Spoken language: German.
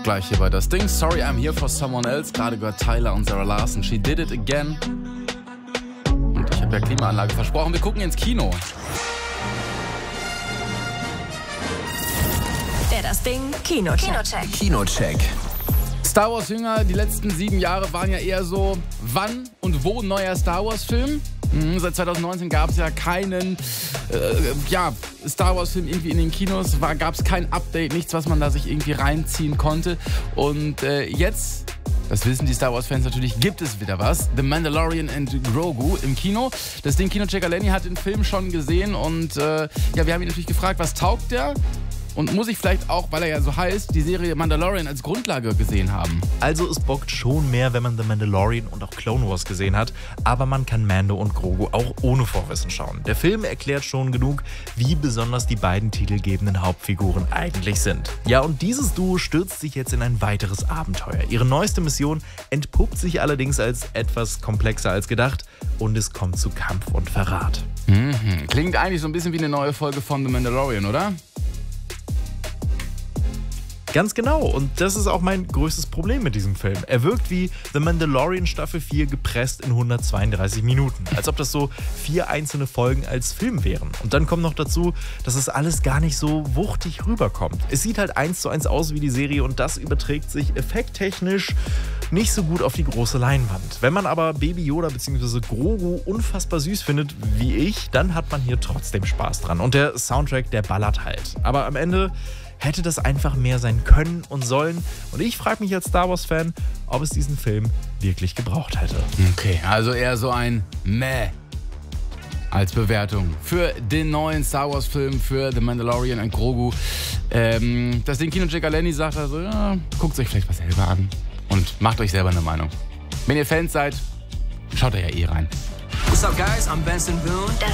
Gleich hier bei das Ding. Sorry, I'm here for someone else. Gerade gehört Tyler und Sarah Larson. She did it again. Und ich habe ja Klimaanlage versprochen. Wir gucken ins Kino. Der Das Ding Kinocheck. Kinocheck. Star Wars Jünger, die letzten 7 Jahre waren ja eher so, wann und wo neuer Star Wars Film? Seit 2019 gab es ja keinen Star Wars Film irgendwie in den Kinos, gab es kein Update, nichts, was man da sich irgendwie reinziehen konnte. Und jetzt, das wissen die Star Wars Fans natürlich, gibt es wieder was. The Mandalorian and Grogu im Kino. Das Ding Kinochecker Lenny hat den Film schon gesehen und wir haben ihn natürlich gefragt, was taugt der? Und muss ich vielleicht auch, weil er ja so heißt, die Serie Mandalorian als Grundlage gesehen haben? Also es bockt schon mehr, wenn man The Mandalorian und auch Clone Wars gesehen hat, aber man kann Mando und Grogu auch ohne Vorwissen schauen. Der Film erklärt schon genug, wie besonders die beiden titelgebenden Hauptfiguren eigentlich sind. Ja, und dieses Duo stürzt sich jetzt in ein weiteres Abenteuer. Ihre neueste Mission entpuppt sich allerdings als etwas komplexer als gedacht und es kommt zu Kampf und Verrat. Klingt eigentlich so ein bisschen wie eine neue Folge von The Mandalorian, oder? Ganz genau, und das ist auch mein größtes Problem mit diesem Film. Er wirkt wie The Mandalorian Staffel 4 gepresst in 132 Minuten. Als ob das so 4 einzelne Folgen als Film wären. Und dann kommt noch dazu, dass es alles gar nicht so wuchtig rüberkommt. Es sieht halt 1:1 aus wie die Serie und das überträgt sich effekttechnisch nicht so gut auf die große Leinwand. Wenn man aber Baby Yoda bzw. Grogu unfassbar süß findet, wie ich, dann hat man hier trotzdem Spaß dran. Und der Soundtrack, der ballert halt. Aber am Ende hätte das einfach mehr sein können und sollen. Und ich frage mich als Star Wars-Fan, ob es diesen Film wirklich gebraucht hätte. Okay, also eher so ein Meh als Bewertung für den neuen Star Wars-Film, für The Mandalorian und Grogu. Das Ding Kinochecker Lenny sagt also, ja, guckt euch vielleicht was selber an und macht euch selber eine Meinung. Wenn ihr Fans seid, schaut da ja eh rein. What's up, guys? I'm Benson Boone.